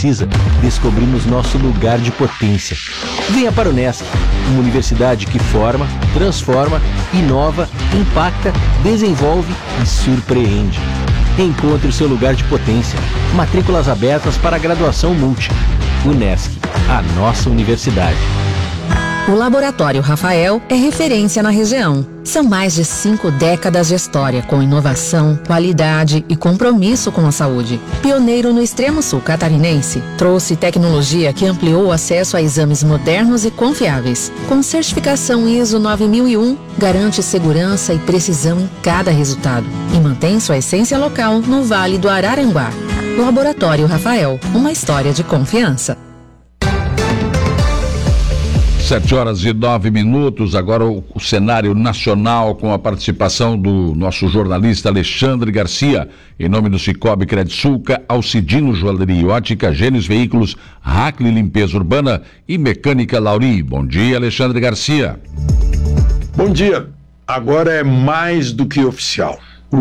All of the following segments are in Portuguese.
precisa, descobrimos nosso lugar de potência. Venha para o Unesc, uma universidade que forma, transforma, inova, impacta, desenvolve e surpreende. Encontre o seu lugar de potência. Matrículas abertas para a graduação multi. Unesc, a nossa universidade. O Laboratório Rafael é referência na região. São mais de 5 décadas de história com inovação, qualidade e compromisso com a saúde. Pioneiro no extremo sul catarinense, trouxe tecnologia que ampliou o acesso a exames modernos e confiáveis. Com certificação ISO 9001, garante segurança e precisão em cada resultado e mantém sua essência local no Vale do Araranguá. Laboratório Rafael, uma história de confiança. 7h09, agora o cenário nacional com a participação do nosso jornalista Alexandre Garcia, em nome do Cicobi Credisulca, Alcidino Joalheria Ótica, Gênios Veículos, Hackley Limpeza Urbana e Mecânica Lauri. Bom dia, Alexandre Garcia. Bom dia. Agora é mais do que oficial.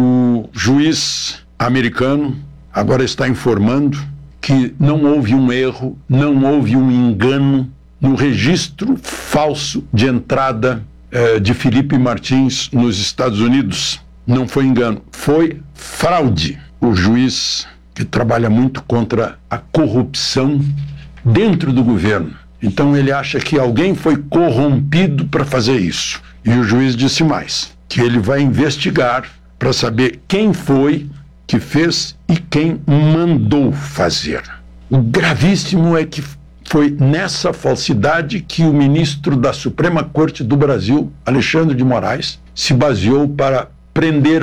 O juiz americano agora está informando que não houve um erro, não houve um engano no registro falso de entrada de Felipe Martins nos Estados Unidos. Não foi engano, foi fraude. O juiz que trabalha muito contra a corrupção dentro do governo. Então ele acha que alguém foi corrompido para fazer isso. E o juiz disse mais, que ele vai investigar para saber quem foi que fez e quem mandou fazer. O gravíssimo é que foi nessa falsidade que o ministro da Suprema Corte do Brasil, Alexandre de Moraes, se baseou para prender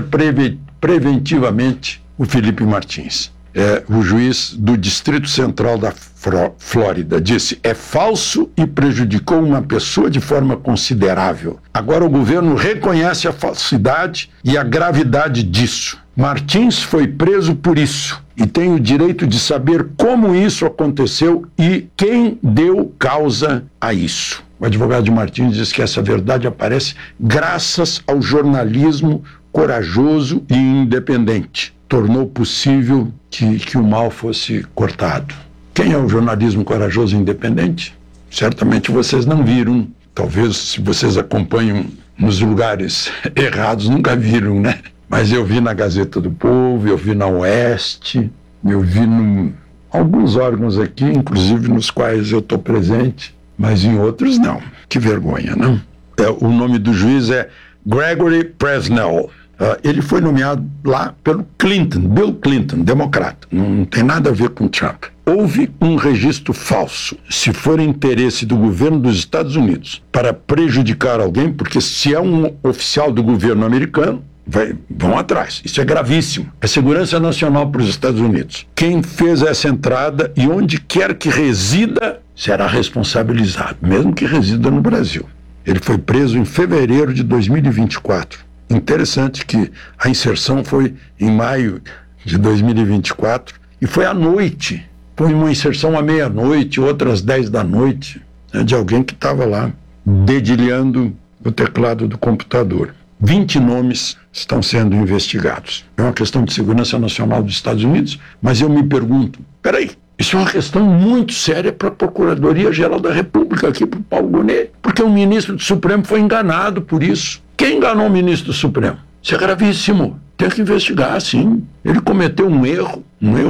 preventivamente o Felipe Martins. O juiz do Distrito Central da Flórida disse: é falso e prejudicou uma pessoa de forma considerável. Agora o governo reconhece a falsidade e a gravidade disso. Martins foi preso por isso e tem o direito de saber como isso aconteceu e quem deu causa a isso. O advogado de Martins diz que essa verdade aparece graças ao jornalismo corajoso e independente. Tornou possível que o mal fosse cortado. Quem é o jornalismo corajoso e independente? Certamente vocês não viram. Talvez, se vocês acompanham nos lugares errados, nunca viram, né? Mas eu vi na Gazeta do Povo, eu vi na Oeste, eu vi em alguns órgãos aqui, inclusive nos quais eu estou presente, mas em outros não. Que vergonha, não? O nome do juiz é Gregory Presnell. Ele foi nomeado lá pelo Bill Clinton, democrata. Não tem nada a ver com Trump. Houve um registro falso. Se for interesse do governo dos Estados Unidos para prejudicar alguém, porque se é um oficial do governo americano, vão atrás. Isso é gravíssimo. É segurança nacional para os Estados Unidos. Quem fez essa entrada e onde quer que resida será responsabilizado, mesmo que resida no Brasil. Ele foi preso em fevereiro de 2024. Interessante que a inserção foi em maio de 2024 e foi à noite. Foi uma inserção à meia-noite, outras 10 da noite, né, de alguém que estava lá dedilhando o teclado do computador. 20 nomes estão sendo investigados. É uma questão de segurança nacional dos Estados Unidos, mas eu me pergunto, peraí, isso é uma questão muito séria para a Procuradoria-Geral da República, aqui para o Paulo Gonet, porque o ministro do Supremo foi enganado por isso. Quem enganou o ministro do Supremo? Isso é gravíssimo. Tem que investigar, sim. Ele cometeu um erro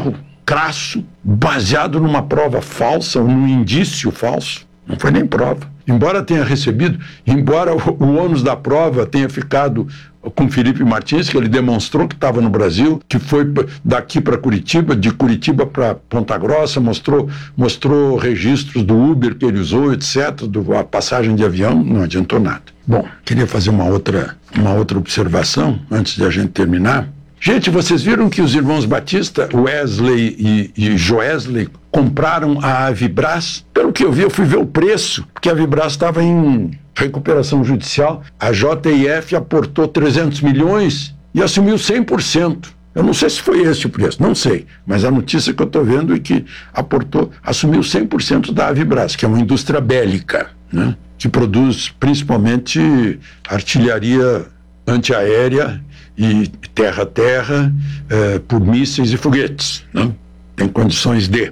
crasso, baseado numa prova falsa, num indício falso. Não foi nem prova. Embora tenha recebido, embora o ônus da prova tenha ficado com Felipe Martins, que ele demonstrou que estava no Brasil, que foi daqui para Curitiba, de Curitiba para Ponta Grossa, mostrou registros do Uber que ele usou, etc., a passagem de avião, não adiantou nada. Bom, queria fazer uma outra observação, antes de a gente terminar. Gente, vocês viram que os irmãos Batista, Wesley e Joesley, compraram a Avibras? Pelo que eu vi, eu fui ver o preço, porque a Avibras estava em recuperação judicial. A JIF aportou 300 milhões e assumiu 100%. Eu não sei se foi esse o preço, não sei. Mas a notícia que eu estou vendo é que assumiu 100% da Avibras, que é uma indústria bélica, né, que produz principalmente artilharia antiaérea e terra-a-terra por mísseis e foguetes, né? Tem condições de.